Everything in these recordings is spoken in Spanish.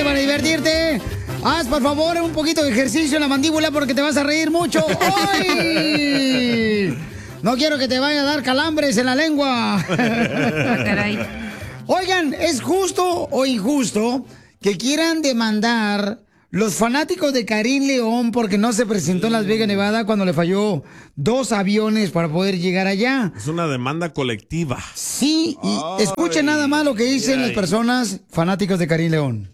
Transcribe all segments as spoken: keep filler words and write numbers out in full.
para divertirte. Haz, por favor, un poquito de ejercicio en la mandíbula porque te vas a reír mucho. ¡Ay! No quiero que te vaya a dar calambres en la lengua. Oigan, ¿es justo o injusto que quieran demandar los fanáticos de Karim León porque no se presentó en Las Vegas, Nevada, cuando le falló dos aviones para poder llegar allá? Es una demanda colectiva. Sí, y escuchen nada más lo que dicen las personas fanáticos de Karim León.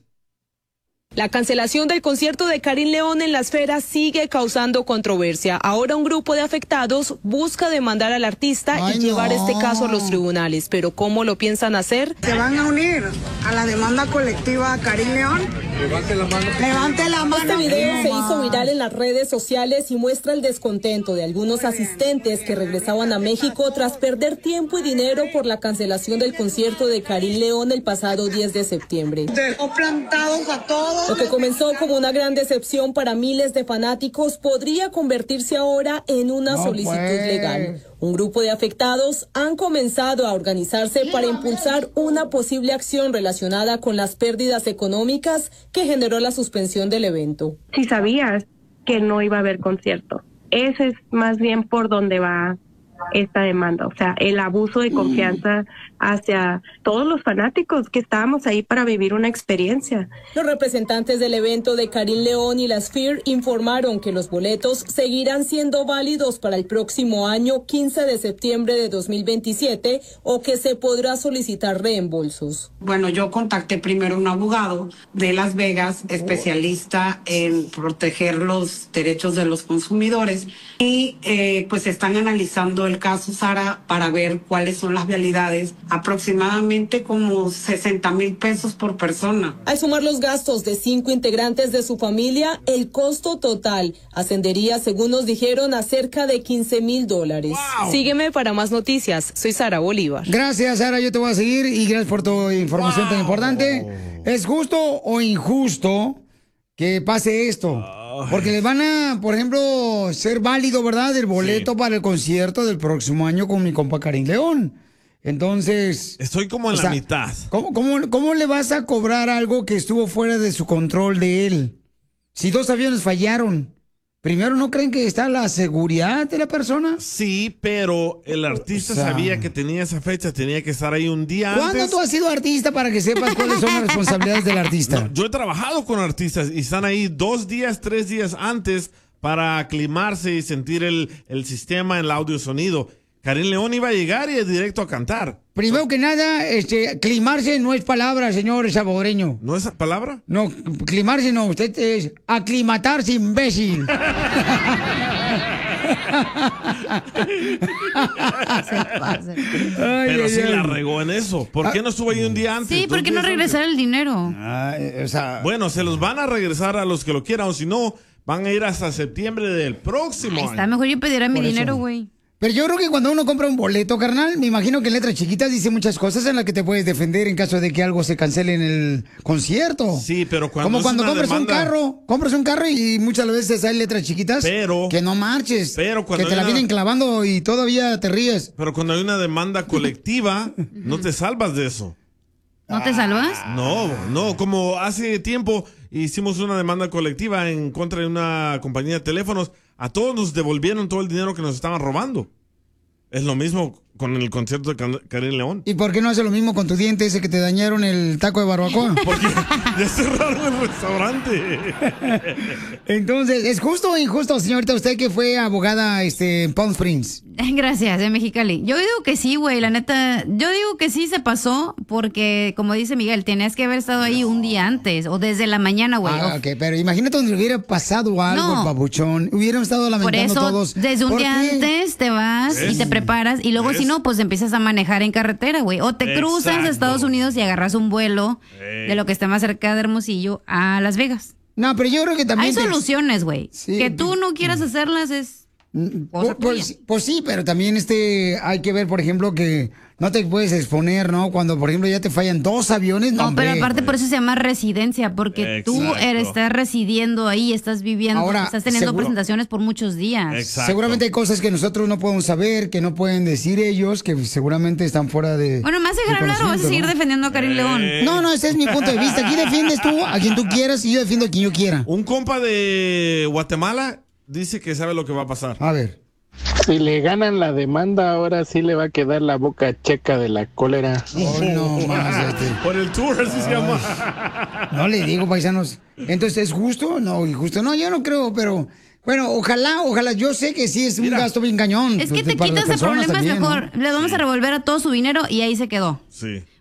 La cancelación del concierto de Karim León en La Esfera sigue causando controversia. Ahora un grupo de afectados busca demandar al artista Ay, y llevar no. este caso a los tribunales. ¿Pero cómo lo piensan hacer? ¿Se van a unir a la demanda colectiva a Karim León? Levante la mano. Levante la mano. Este video se hizo viral en las redes sociales y muestra el descontento de algunos asistentes que regresaban a México tras perder tiempo y dinero por la cancelación del concierto de Karim León el pasado diez de septiembre. Dejó plantados a todos. Lo que comenzó como una gran decepción para miles de fanáticos podría convertirse ahora en una No, solicitud pues. legal. Un grupo de afectados han comenzado a organizarse para impulsar una posible acción relacionada con las pérdidas económicas que generó la suspensión del evento. Si sabías que no iba a haber concierto, ese es más bien por donde va esta demanda, o sea, el abuso de confianza hacia todos los fanáticos que estábamos ahí para vivir una experiencia. Los representantes del evento de Karim León y la Sphere informaron que los boletos seguirán siendo válidos para el próximo año quince de septiembre de dos mil veintisiete o que se podrá solicitar reembolsos. Bueno, yo contacté primero a un abogado de Las Vegas, especialista en proteger los derechos de los consumidores, y eh, pues están analizando el caso, Sara, para ver cuáles son las vialidades. Aproximadamente como sesenta mil pesos por persona. Al sumar los gastos de cinco integrantes de su familia, el costo total ascendería, según nos dijeron, a cerca de quince mil dólares. Wow. Sígueme para más noticias. Soy Sara Bolívar. Gracias, Sara. Yo te voy a seguir y gracias por tu información wow. tan importante. ¿Es justo o injusto que pase esto? Porque les van a, por ejemplo, ser válido, ¿verdad?, el boleto sí. para el concierto del próximo año con mi compa Karim León. Entonces... Estoy como en la sea, mitad. ¿cómo, cómo, ¿Cómo le vas a cobrar algo que estuvo fuera de su control de él? Si dos aviones fallaron, primero, ¿no creen que está la seguridad de la persona? Sí, pero el artista o sea, sabía que tenía esa fecha, tenía que estar ahí un día ¿Cuándo antes. ¿Cuándo tú has sido artista para que sepas cuáles son las responsabilidades del artista? No, yo he trabajado con artistas y están ahí dos días, tres días antes para aclimarse y sentir el, el sistema, el audio sonido. Karim León iba a llegar y directo a cantar. Primero que nada, este, climarse no es palabra, señor salvadoreño. ¿No es palabra? No, climarse no, usted es aclimatarse, imbécil. Pero ay, sí ay. la regó en eso. ¿Por qué no estuvo ahí un día antes? Sí, ¿por qué no regresar el dinero? Ay, o sea, bueno, se los van a regresar a los que lo quieran, o si no, van a ir hasta septiembre del próximo Ay, año. Está mejor yo pediré mi Por dinero, güey. Pero yo creo que cuando uno compra un boleto, carnal, me imagino que en letras chiquitas dice muchas cosas en las que te puedes defender en caso de que algo se cancele en el concierto. Sí, pero cuando Como es cuando una compras demanda... un carro, compras un carro y muchas veces hay letras chiquitas pero, que no marches, pero cuando que te la una... vienen clavando y todavía te ríes. Pero cuando hay una demanda colectiva, no te salvas de eso. ¿No te salvas? No, no, como hace tiempo hicimos una demanda colectiva en contra de una compañía de teléfonos, a todos nos devolvieron todo el dinero que nos estaban robando. Es lo mismo con el concierto de Karim León. ¿Y por qué no hace lo mismo con tu diente ese que te dañaron el taco de barbacoa? Porque ya cerraron el restaurante. Entonces, ¿es justo o injusto, señorita, usted que fue abogada este, en Palm Springs? Gracias, en Mexicali. Yo digo que sí, güey, la neta. Yo digo que sí se pasó porque, como dice Miguel, tenías que haber estado ahí un día antes o desde la mañana, güey. Ah, ok, pero imagínate donde hubiera pasado algo, no. papuchón. Hubieran estado lamentando Por eso, todos. desde un día qué? antes te vas ¿Es? y te preparas y luego, ¿Es? si no, pues empiezas a manejar en carretera, güey. O te Exacto. cruzas a Estados Unidos y agarras un vuelo Ey. de lo que esté más cerca de Hermosillo a Las Vegas. No, pero yo creo que también... Hay te... soluciones, güey. Sí, que tú no quieras hacerlas es... Cosa Pues, tuya. pues sí, pero también este hay que ver, por ejemplo, que no te puedes exponer, ¿no? Cuando, por ejemplo, ya te fallan dos aviones. No, No, pero hombre. aparte por eso se llama residencia, porque tú Exacto. eres, estás residiendo ahí, estás viviendo, Ahora, estás teniendo seguro- presentaciones por muchos días. Exacto. Seguramente hay cosas que nosotros no podemos saber, que no pueden decir ellos, que seguramente están fuera de. Bueno, ¿me vas a de dejar hablar o vas a conocimiento, seguir ¿no? defendiendo a Karim León? No, no, ese es mi punto de vista. Aquí defiendes tú a quien tú quieras y yo defiendo a quien yo quiera. Un compa de Guatemala dice que sabe lo que va a pasar. A ver. Si le ganan la demanda, ahora sí le va a quedar la boca checa de la cólera. Oh, no, más, este. Por el tour, así se llama. No le digo, paisanos. Entonces, ¿es justo? No, injusto. No, yo no creo, pero bueno, ojalá, ojalá. Yo sé que sí es un Mira. gasto bien cañón. Es que pues, te para las quitas de personas problemas también, ¿no? mejor. Le vamos a revolver a todo su dinero y ahí se quedó. Sí.